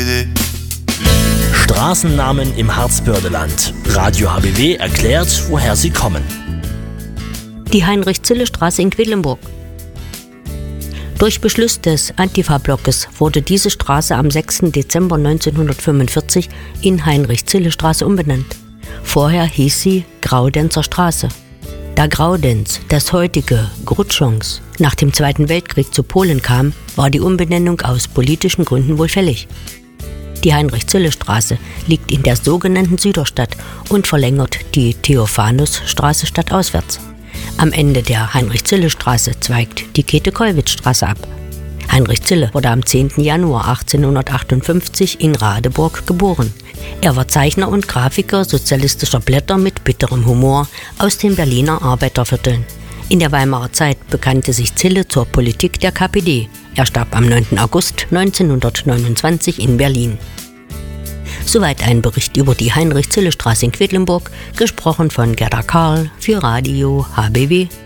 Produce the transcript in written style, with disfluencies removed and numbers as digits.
Straßennamen im Harzbördeland. Radio HBW erklärt, woher sie kommen. Die Heinrich-Zille-Straße in Quedlinburg. Durch Beschluss des Antifa-Blockes wurde diese Straße am 6. Dezember 1945 in Heinrich-Zille-Straße umbenannt. Vorher hieß sie Graudenzer Straße. Da Graudenz, das heutige Grutschonz, nach dem Zweiten Weltkrieg zu Polen kam, war die Umbenennung aus politischen Gründen wohl fällig. Die Heinrich-Zille-Straße liegt in der sogenannten Süderstadt und verlängert die Theophanusstraße stadtauswärts. Am Ende der Heinrich-Zille-Straße zweigt die Käthe-Kollwitz-Straße ab. Heinrich Zille wurde am 10. Januar 1858 in Radeburg geboren. Er war Zeichner und Grafiker sozialistischer Blätter mit bitterem Humor aus den Berliner Arbeitervierteln. In der Weimarer Zeit bekannte sich Zille zur Politik der KPD. Er starb am 9. August 1929 in Berlin. Soweit ein Bericht über die Heinrich-Zille-Straße in Quedlinburg, gesprochen von Gerda Karl für Radio HBW.